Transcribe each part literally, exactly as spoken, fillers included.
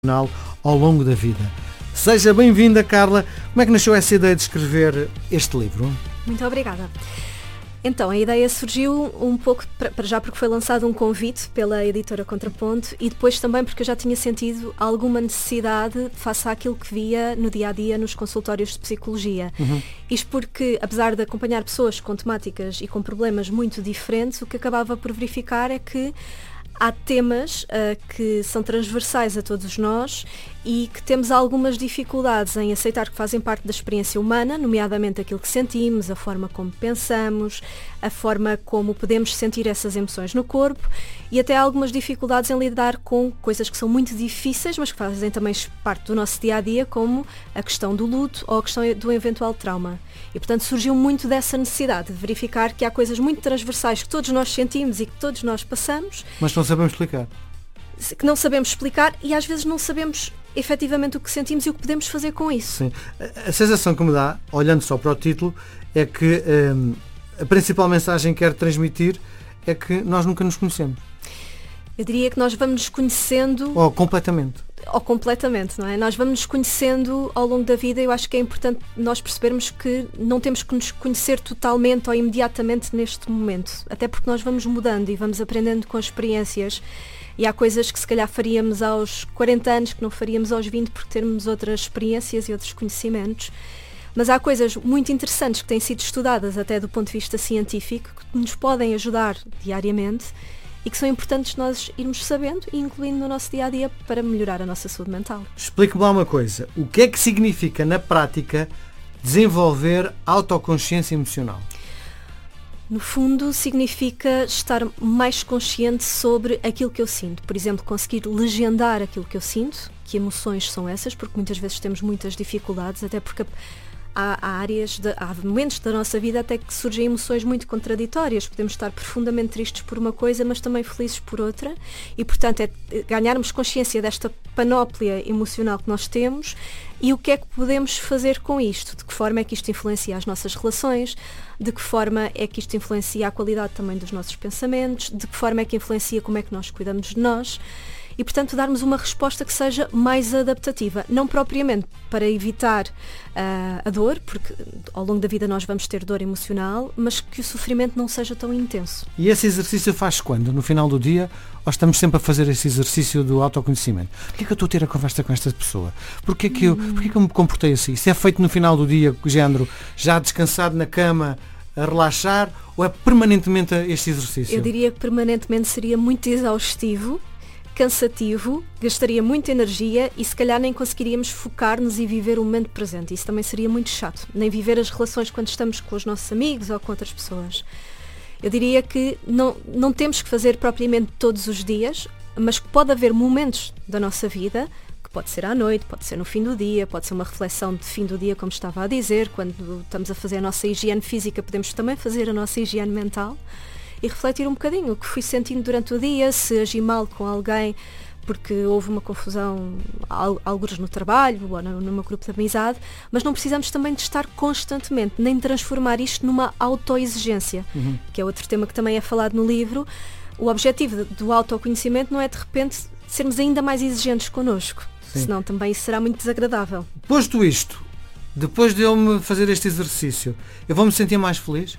ao longo da vida. Seja bem-vinda, Carla. Como é que nasceu essa ideia de escrever este livro? Muito obrigada. Então, a ideia surgiu um pouco, para já porque foi lançado um convite pela editora Contraponto e depois também porque eu já tinha sentido alguma necessidade face àquilo que via no dia-a-dia nos consultórios de psicologia. Uhum. Isto porque, apesar de acompanhar pessoas com temáticas e com problemas muito diferentes, o que acabava por verificar é que há temas uh, que são transversais a todos nós e que temos algumas dificuldades em aceitar que fazem parte da experiência humana, nomeadamente aquilo que sentimos, a forma como pensamos, a forma como podemos sentir essas emoções no corpo e até algumas dificuldades em lidar com coisas que são muito difíceis, mas que fazem também parte do nosso dia-a-dia, como a questão do luto ou a questão do eventual trauma. E, portanto, surgiu muito dessa necessidade de verificar que há coisas muito transversais que todos nós sentimos e que todos nós passamos. Mas não sabemos explicar. Que não sabemos explicar e às vezes não sabemos efetivamente o que sentimos e o que podemos fazer com isso. Sim. A sensação que me dá, olhando só para o título, é que hum, a principal mensagem que quero transmitir é que nós nunca nos conhecemos. Eu diria que nós vamos nos conhecendo... Ou completamente. Ou completamente, não é? Nós vamos nos conhecendo ao longo da vida e eu acho que é importante nós percebermos que não temos que nos conhecer totalmente ou imediatamente neste momento. Até porque nós vamos mudando e vamos aprendendo com as experiências. E há coisas que se calhar faríamos aos quarenta anos que não faríamos aos vinte porque termos outras experiências e outros conhecimentos. Mas há coisas muito interessantes que têm sido estudadas até do ponto de vista científico que nos podem ajudar diariamente e que são importantes nós irmos sabendo e incluindo no nosso dia-a-dia para melhorar a nossa saúde mental. Explique-me lá uma coisa. O que é que significa na prática desenvolver autoconsciência emocional? No fundo, significa estar mais consciente sobre aquilo que eu sinto. Por exemplo, conseguir legendar aquilo que eu sinto, que emoções são essas, porque muitas vezes temos muitas dificuldades, até porque há, há áreas, de, há momentos da nossa vida até que surgem emoções muito contraditórias. Podemos estar profundamente tristes por uma coisa, mas também felizes por outra. E, portanto, é ganharmos consciência desta panóplia emocional que nós temos e o que é que podemos fazer com isto. De que forma é que isto influencia as nossas relações, de que forma é que isto influencia a qualidade também dos nossos pensamentos, de que forma é que influencia como é que nós cuidamos de nós. E, portanto, darmos uma resposta que seja mais adaptativa, não propriamente para evitar uh, a dor, porque ao longo da vida nós vamos ter dor emocional, mas que o sofrimento não seja tão intenso. E esse exercício faz quando? No final do dia? Ou estamos sempre a fazer esse exercício do autoconhecimento? Porquê é que eu estou a ter a conversa com esta pessoa? Porquê é que eu, porquê é que eu me comportei assim? Se é feito no final do dia, género, já descansado na cama, a relaxar, ou é permanentemente este exercício? Eu diria que permanentemente seria muito exaustivo, cansativo, gastaria muita energia e se calhar nem conseguiríamos focar-nos e viver o momento presente. Isso também seria muito chato. Nem viver as relações quando estamos com os nossos amigos ou com outras pessoas. Eu diria que não, não temos que fazer propriamente todos os dias, mas que pode haver momentos da nossa vida, que pode ser à noite, pode ser no fim do dia, pode ser uma reflexão de fim do dia, como estava a dizer, quando estamos a fazer a nossa higiene física, podemos também fazer a nossa higiene mental e refletir um bocadinho o que fui sentindo durante o dia, se agi mal com alguém porque houve uma confusão, alguns no trabalho ou no, no meu grupo de amizade, mas não precisamos também de estar constantemente, nem de transformar isto numa autoexigência, uhum. que é outro tema que também é falado no livro. O objetivo do autoconhecimento não é de repente sermos ainda mais exigentes connosco, Sim. senão também isso será muito desagradável. Posto isto, depois de eu me fazer este exercício, eu vou me sentir mais feliz?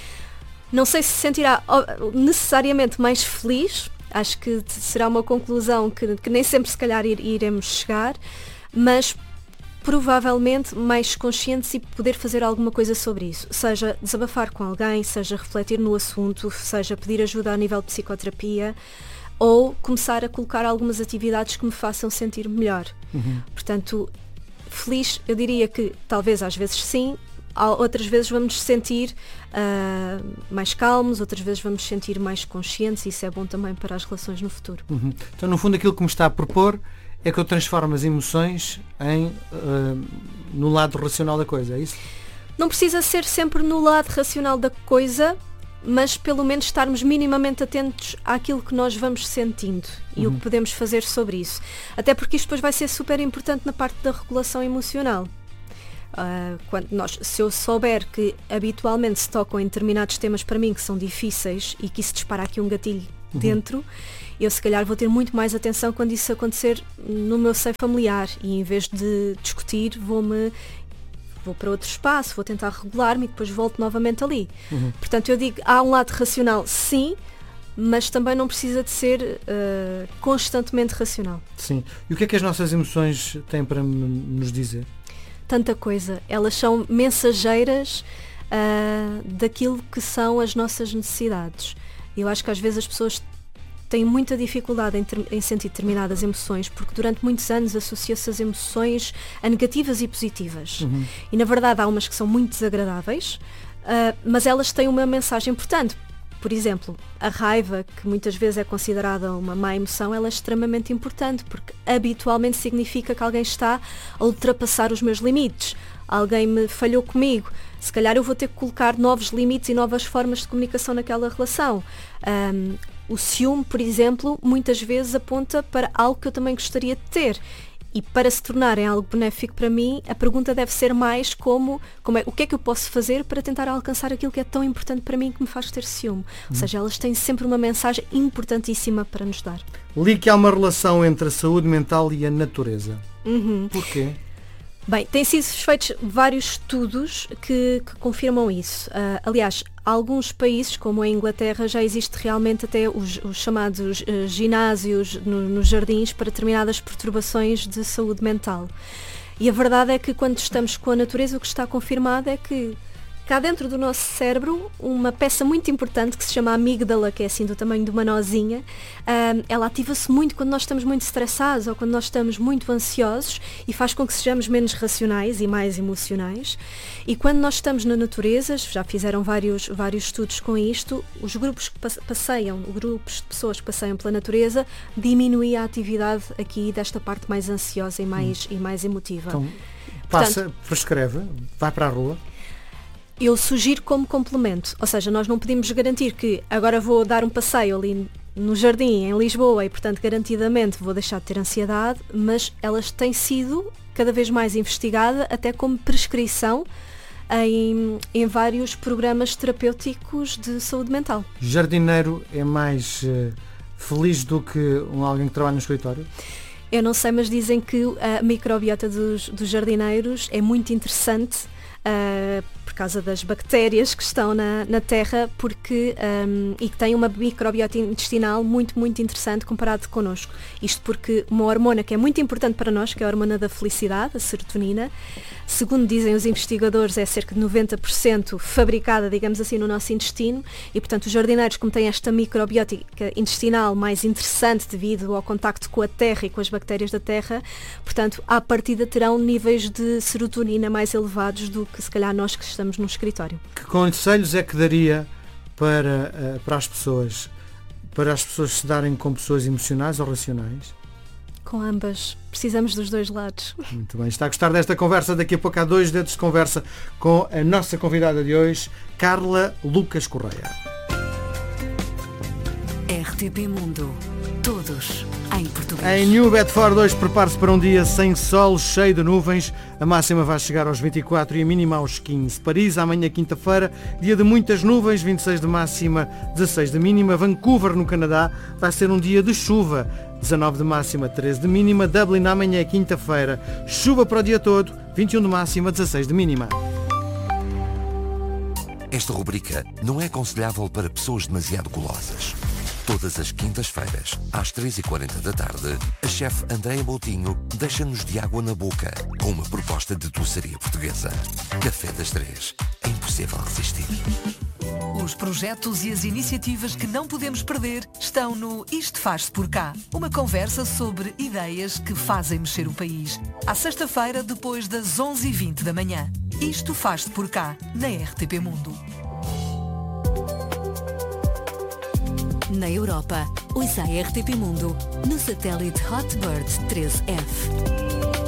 Não sei se se sentirá necessariamente mais feliz, acho que será uma conclusão que, que nem sempre se calhar iremos chegar, mas provavelmente mais conscientes e poder fazer alguma coisa sobre isso. Seja desabafar com alguém, seja refletir no assunto, seja pedir ajuda a nível de psicoterapia ou começar a colocar algumas atividades que me façam sentir melhor. Uhum. Portanto, feliz, eu diria que talvez às vezes sim, outras vezes vamos nos sentir uh, mais calmos, outras vezes vamos nos sentir mais conscientes e isso é bom também para as relações no futuro. Uhum. Então, no fundo, aquilo que me está a propor é que eu transformo as emoções em, uh, no lado racional da coisa, é isso? Não precisa ser sempre no lado racional da coisa, mas pelo menos estarmos minimamente atentos àquilo que nós vamos sentindo e uhum. o que podemos fazer sobre isso. Até porque isto depois vai ser super importante na parte da regulação emocional. Uh, quando nós, se eu souber que habitualmente se tocam em determinados temas para mim que são difíceis e que isso dispara aqui um gatilho uhum. dentro, eu se calhar vou ter muito mais atenção quando isso acontecer no meu seio familiar e em vez de discutir vou-me vou para outro espaço, vou tentar regular-me e depois volto novamente ali. Uhum. Portanto, eu digo, há um lado racional, sim, mas também não precisa de ser uh, constantemente racional. Sim. E o que é que as nossas emoções têm para nos dizer? Tanta coisa. Elas são mensageiras uh, daquilo que são as nossas necessidades. Eu acho que às vezes as pessoas têm muita dificuldade em, ter, em sentir determinadas emoções, porque durante muitos anos associa-se as emoções a negativas e positivas. Uhum. E na verdade há umas que são muito desagradáveis, uh, mas elas têm uma mensagem importante. Por exemplo, a raiva, que muitas vezes é considerada uma má emoção, ela é extremamente importante, porque habitualmente significa que alguém está a ultrapassar os meus limites. Alguém me falhou comigo. Se calhar eu vou ter que colocar novos limites e novas formas de comunicação naquela relação. Um, o ciúme, por exemplo, muitas vezes aponta para algo que eu também gostaria de ter. E para se tornarem algo benéfico para mim, a pergunta deve ser mais como, como é, o que é que eu posso fazer para tentar alcançar aquilo que é tão importante para mim que me faz ter ciúme. Hum. Ou seja, elas têm sempre uma mensagem importantíssima para nos dar. Li que há uma relação entre a saúde mental e a natureza. Uhum. Porquê? Bem, têm sido feitos vários estudos que, que confirmam isso. Uh, aliás, alguns países, como a Inglaterra, já existe realmente até os, os chamados uh, ginásios no, nos jardins para determinadas perturbações de saúde mental. E a verdade é que quando estamos com a natureza, o que está confirmado é que cá dentro do nosso cérebro, uma peça muito importante que se chama amígdala, que é assim do tamanho de uma nozinha, um, ela ativa-se muito quando nós estamos muito estressados ou quando nós estamos muito ansiosos e faz com que sejamos menos racionais e mais emocionais. E quando nós estamos na natureza, já fizeram vários, vários estudos com isto, os grupos que passeiam, os grupos de pessoas que passeiam pela natureza, diminui a atividade aqui desta parte mais ansiosa e mais, hum. e mais emotiva. Então, passa, Portanto, prescreve, vai para a rua. Eu sugiro como complemento, ou seja, nós não podemos garantir que agora vou dar um passeio ali no jardim em Lisboa e, portanto, garantidamente vou deixar de ter ansiedade, mas elas têm sido cada vez mais investigadas até como prescrição em, em vários programas terapêuticos de saúde mental. Jardineiro é mais uh, feliz do que um, alguém que trabalha no escritório? Eu não sei, mas dizem que a microbiota dos, dos jardineiros é muito interessante uh, por causa das bactérias que estão na, na terra porque, um, e que têm uma microbiota intestinal muito, muito interessante comparado connosco. Isto porque uma hormona que é muito importante para nós, que é a hormona da felicidade, a serotonina, segundo dizem os investigadores, é cerca de noventa por cento fabricada, digamos assim, no nosso intestino e, portanto, os jardineiros, como têm esta microbiota intestinal mais interessante devido ao contacto com a terra e com as bactérias da terra, portanto, à partida terão níveis de serotonina mais elevados do que, se calhar, nós que estamos no escritório. Que conselhos é que daria para, uh, para as pessoas, para as pessoas se darem com pessoas emocionais ou racionais? Com ambas. Precisamos dos dois lados. Muito bem. Está a gostar desta conversa? Daqui a pouco há dois dedos de conversa com a nossa convidada de hoje, Carla Lucas Correia. R T P Mundo. Todos em português. Em New Bedford hoje prepare-se para um dia sem sol, cheio de nuvens. A máxima vai chegar aos vinte e quatro e a mínima aos quinze. Paris, amanhã quinta-feira, dia de muitas nuvens, vinte e seis de máxima, dezasseis de mínima. Vancouver, no Canadá, vai ser um dia de chuva, dezanove de máxima, treze de mínima. Dublin, amanhã quinta-feira, chuva para o dia todo, vinte e um de máxima, dezasseis de mínima. Esta rubrica não é aconselhável para pessoas demasiado golosas. Todas as quintas-feiras, às três e quarenta da tarde, a chefe Andréia Moutinho deixa-nos de água na boca com uma proposta de doçaria portuguesa. Café das Três. É impossível resistir. Os projetos e as iniciativas que não podemos perder estão no Isto Faz-se Por Cá. Uma conversa sobre ideias que fazem mexer o país. À sexta-feira, depois das onze e vinte da manhã. Isto Faz-se Por Cá, na R T P Mundo. Na Europa, ouça a R T P Mundo no satélite Hotbird treze F.